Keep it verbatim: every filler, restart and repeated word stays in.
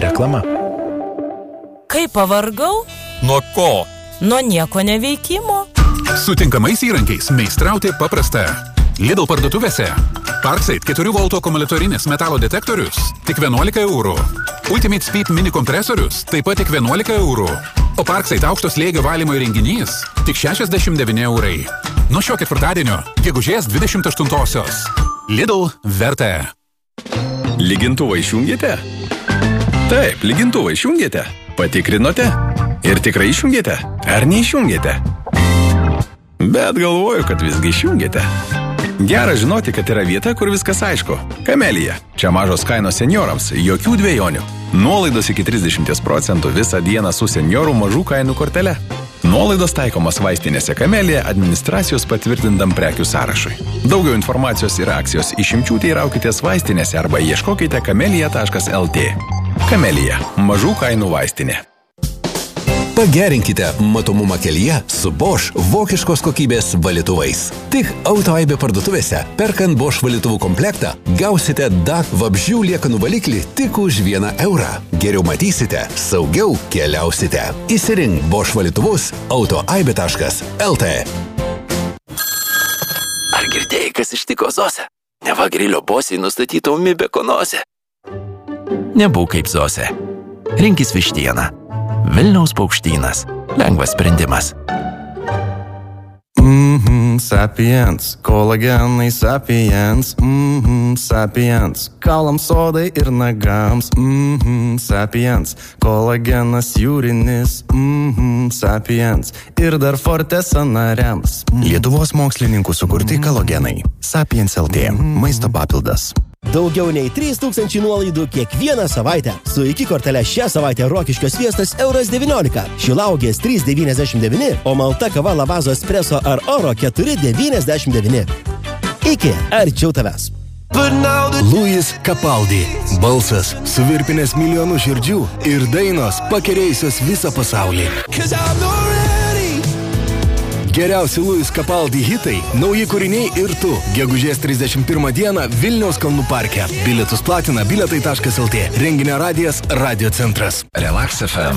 Reklama. Kaip pavargau? Nuo ko? Nuo nieko neveikimo. Su tinkamais įrankiais meistrauti paprasta. Lidl parduotuvėse. Parkside keturių voltų akumuliatorinis metalo detektorius tik vienuolika eurų. Ultimate Speed mini kompresorius taip pat tik vienuolika eurų. O Parkside aukšto slėgio valymo įrenginys tik šešiasdešimt devyni eurai. Nuo šio ketvirtadienio, gegužės dvidešimt aštuntosios. Lidl verta. Lygintuvą išjungėte? Taip, lygintuvą išjungėte. Patikrinote? Ir tikrai išjungėte? Ar neišjungėte? Bet galvoju, kad visgi išjungėte. Gera žinoti, kad yra vieta, kur viskas aišku. Kamelija. Čia mažos kainos seniorams, jokių dvejonių. Nuolaidos iki trisdešimt procentų visą dieną su seniorų mažų kainų kortele. Nuolaidos taikomas vaistinėse Kamelija administracijos patvirtintam prekių sąrašui. Daugiau informacijos ir akcijos išimčių teiraukitės vaistinėse arba ieškokite kamelija taškas lt. Kamelija. Mažų kainų vaistinė. Pagerinkite matomumą kelyje su Bosch vokiškos kokybės valytuvais. Tik Autoaibė parduotuvėse, perkant Bosch valytuvų komplektą, gausite D A C vabzdžių liekanų valiklį tik už vieną eurą. Geriau matysite, saugiau keliausite. Įsirink Bosch valytuvus autoaibė taškas lt. Ar girdėjai, kas ištiko Zosę? Neva grilio bosai nustatyta ūmi bekonozė. Nebūk kaip Zosė. Rinkis vištieną. Vilniaus paukštynas. Lengvas sprendimas. Mhm, Sapiens, kolagenai Sapiens, mhm, Sapiens, kaulams odai ir nagams, mhm, Sapiens, kolagenas jūrinis, mhm, Sapiens, ir dar Forte sąnariams. Lietuvos mokslininkų sukurti kolagenai. Sapiens L T. Maisto papildas. Daugiau nei trys tūkstančiai nuolaidų kiekvieną savaitę. Su iki kortele šią savaitę Rokiškio sviestas euras devyniolika, Šilauogės trys devyniasdešimt devyni, o malta kava Lavazo espresso ar oro keturi devyniasdešimt devyni. Iki, arčiau tavęs. Louis Capaldi. Balsas suvirpinęs milijonų širdžių ir dainos pakerėjusios visą pasaulį. Geriausi Louis Capaldi hitai, nauji kūriniai ir tu. Gegužės trisdešimt pirmą dieną Vilniaus kalnų parke. Bilietus platina bilietai taškas lt. Renginio radijas Radio centras. Relax F M.